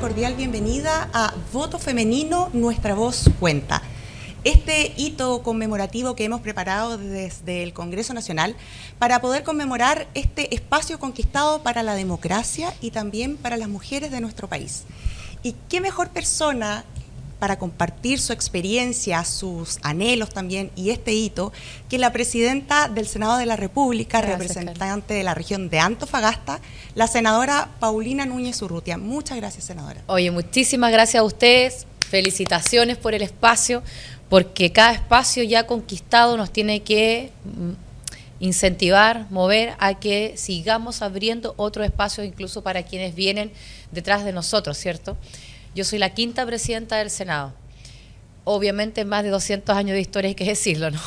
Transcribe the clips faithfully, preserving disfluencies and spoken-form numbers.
cordial bienvenida a Voto Femenino, Nuestra Voz Cuenta. Este hito conmemorativo que hemos preparado desde el Congreso Nacional para poder conmemorar este espacio conquistado para la democracia y también para las mujeres de nuestro país. Y qué mejor persona para compartir su experiencia, sus anhelos también y este hito, que la presidenta del Senado de la República, Gracias, representante Carlos. de la región de Antofagasta, la senadora Paulina Núñez Urrutia. Muchas gracias, senadora. Oye, muchísimas gracias a ustedes, felicitaciones por el espacio, porque cada espacio ya conquistado nos tiene que incentivar, mover a que sigamos abriendo otros espacios incluso para quienes vienen detrás de nosotros, ¿cierto? Yo soy la quinta presidenta del Senado. Obviamente más de doscientos años de historia, hay que decirlo, ¿no?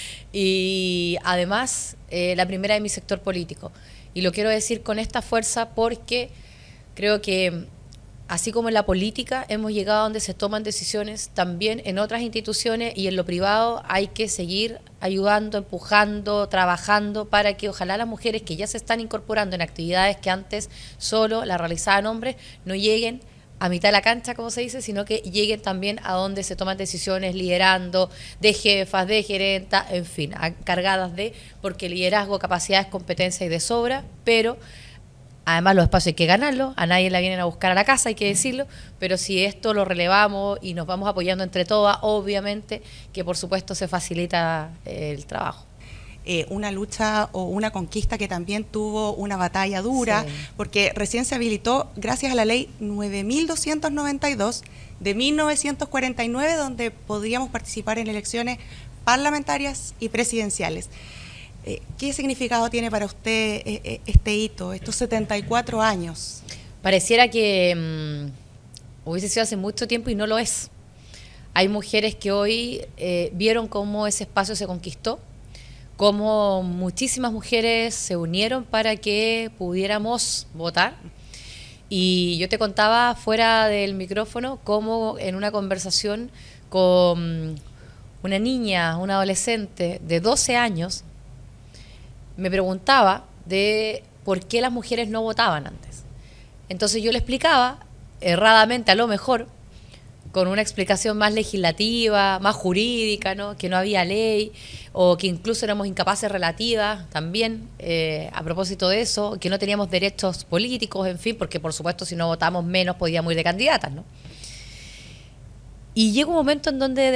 Y además, eh, la primera de mi sector político. Y lo quiero decir con esta fuerza porque creo que, así como en la política hemos llegado a donde se toman decisiones, también en otras instituciones y en lo privado hay que seguir ayudando, empujando, trabajando para que ojalá las mujeres que ya se están incorporando en actividades que antes solo la realizaban hombres, no lleguen a mitad de la cancha, como se dice, sino que lleguen también a donde se toman decisiones liderando, de jefas, de gerentas, en fin, cargadas de, porque liderazgo, capacidades, competencia y de sobra, pero además los espacios hay que ganarlos, a nadie la vienen a buscar a la casa, hay que decirlo, pero si esto lo relevamos y nos vamos apoyando entre todas, obviamente que por supuesto se facilita el trabajo. Eh, una lucha o una conquista que también tuvo una batalla dura, sí. porque recién se habilitó gracias a la ley nueve mil doscientos noventa y dos de mil novecientos cuarenta y nueve, donde podríamos participar en elecciones parlamentarias y presidenciales. Eh, ¿Qué significado tiene para usted eh, este hito, estos setenta y cuatro años? Pareciera que mmm, hubiese sido hace mucho tiempo y no lo es. Hay mujeres que hoy eh, vieron cómo ese espacio se conquistó, cómo muchísimas mujeres se unieron para que pudiéramos votar. Y yo te contaba fuera del micrófono cómo en una conversación con una niña, una adolescente de doce años, me preguntaba de por qué las mujeres no votaban antes. Entonces yo le explicaba, erradamente a lo mejor, con una explicación más legislativa, más jurídica, ¿no? Que no había ley, o que incluso éramos incapaces relativas también, eh, a propósito de eso, que no teníamos derechos políticos, en fin, porque por supuesto si no votamos menos podíamos ir de candidatas, ¿no? Y llega un momento en donde